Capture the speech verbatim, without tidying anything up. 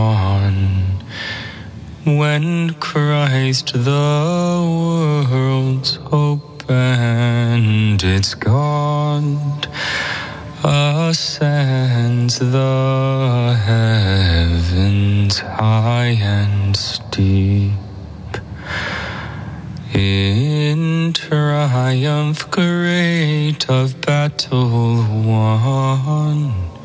When Christ the world's hope and its God ascends the heavens high and steep, in triumph great of battle won,